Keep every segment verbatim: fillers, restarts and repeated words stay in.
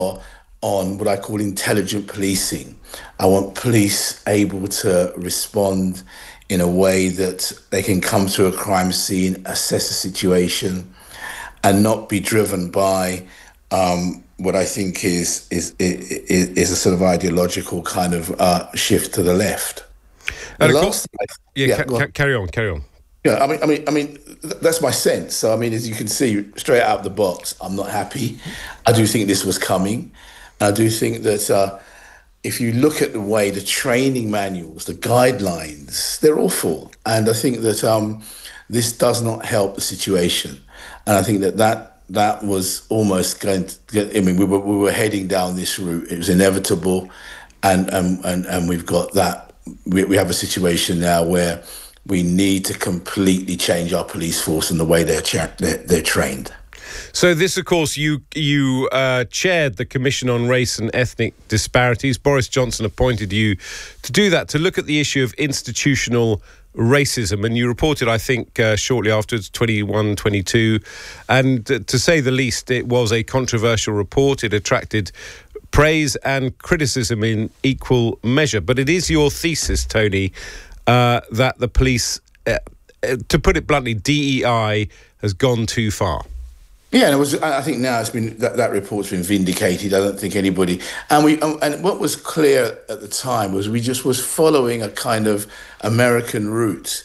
on what I call intelligent policing. I want police able to respond in a way that they can come to a crime scene, assess a situation, and not be driven by um, what I think is is, is is a sort of ideological kind of uh, shift to the left. And of course, I, yeah, yeah ca- ca- carry on, carry on. Yeah, I mean, I mean, I mean, that's my sense. So, I mean, as you can see, straight out of the box, I'm not happy. I do think this was coming. I do think that uh, if you look at the way the training manuals, the guidelines, they're awful. And I think that um, this does not help the situation. And I think that that, that was almost going to get, I mean, we were, we were heading down this route. It was inevitable. And, and, and, and we've got that. We, we have a situation now where we need to completely change our police force and the way they're, cha- they're, they're trained. So this, of course, you you uh, chaired the Commission on Race and Ethnic Disparities. Boris Johnson appointed you to do that, to look at the issue of institutional racism. And you reported, I think, uh, shortly afterwards, twenty-one, twenty-two. And uh, to say the least, it was a controversial report. It attracted praise and criticism in equal measure. But it is your thesis, Tony, uh, that the police, uh, uh, to put it bluntly, D E I has gone too far. Yeah, and it was. I think now it's been that, that report's been vindicated. I don't think anybody. And we and what was clear at the time was we just was following a kind of American route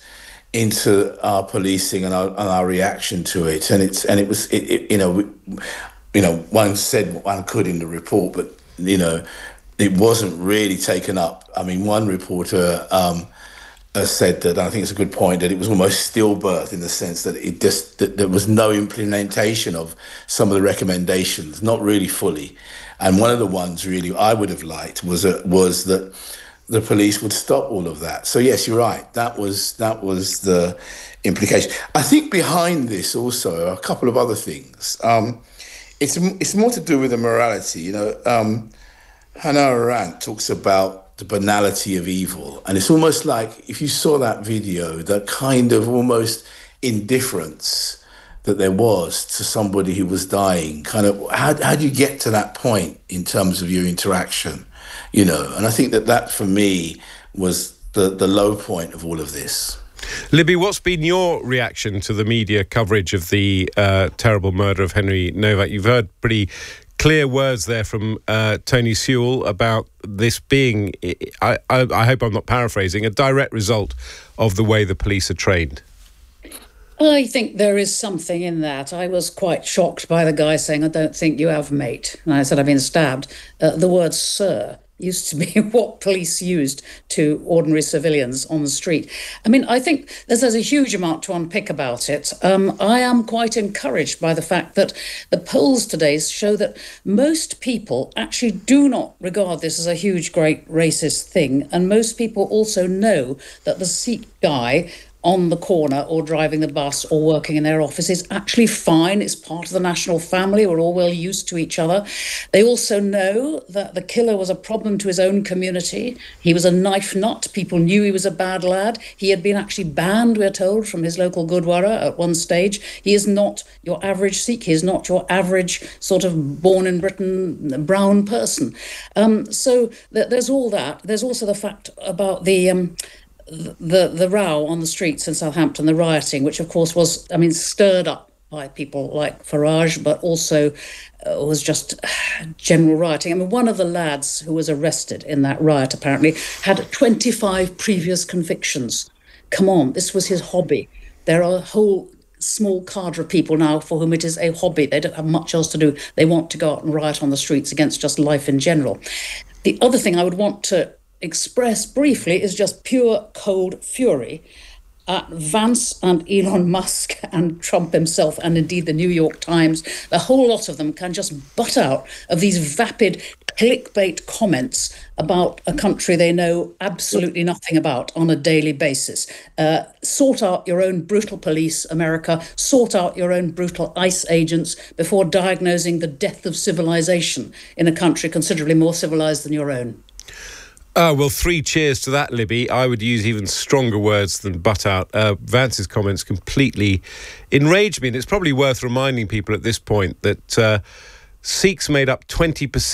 into our policing and our, and our reaction to it. And it's and it was it, it, you know we, you know one said what one could in the report, but you know it wasn't really taken up. I mean, one reporter. Um, Uh, said that, I think it's a good point, that it was almost stillbirth in the sense that it just that there was no implementation of some of the recommendations, not really fully. And one of the ones really I would have liked was uh, was that the police would stop all of that. So yes, you're right. That was that was the implication. I think behind this also are a couple of other things. Um, it's it's more to do with the morality. You know, um, Hannah Arendt talks about the banality of evil. And it's almost like, if you saw that video, that kind of almost indifference that there was to somebody who was dying, kind of, how, how do you get to that point in terms of your interaction, you know? And I think that that, for me, was the, the low point of all of this. Libby, what's been your reaction to the media coverage of the uh, terrible murder of Henry Novak? You've heard pretty clear words there from uh, Tony Sewell about this being, I, I, I hope I'm not paraphrasing, a direct result of the way the police are trained. I think there is something in that. I was quite shocked by the guy saying, "I don't think you have, mate." And I said, "I've been stabbed." Uh, the word "sir" used to be what police used to ordinary civilians on the street. I mean, I think there's, there's a huge amount to unpick about it. Um, I am quite encouraged by the fact that the polls today show that most people actually do not regard this as a huge, great racist thing. And most people also know that the Sikh guy on the corner or driving the bus or working in their office is actually fine. It's part of the national family. We're all well used to each other. They also know that the killer was a problem to his own community. He was a knife nut. People knew he was a bad lad. He had been actually banned, we're told, from his local Gurdwara at one stage. He is not your average Sikh. He is not your average sort of born in Britain brown person. Um, so th- there's all that. There's also the fact about the... Um, the the row on the streets in Southampton, the rioting, which of course was, I mean, stirred up by people like Farage, but also uh, was just general rioting. I mean, one of the lads who was arrested in that riot apparently had twenty-five previous convictions. Come on, this was his hobby. There are a whole small cadre of people now for whom it is a hobby. They don't have much else to do. They want to go out and riot on the streets against just life in general. The other thing I would want to express briefly is just pure cold fury at Vance and Elon Musk and Trump himself, and indeed the New York Times. The whole lot of them can just butt out of these vapid clickbait comments about a country they know absolutely nothing about on a daily basis. Uh, sort out your own brutal police, America. Sort out your own brutal ICE agents before diagnosing the death of civilization in a country considerably more civilized than your own. Uh, well, three cheers to that, Libby. I would use even stronger words than butt out. Uh, Vance's comments completely enraged me, and it's probably worth reminding people at this point that uh, Sikhs made up twenty percent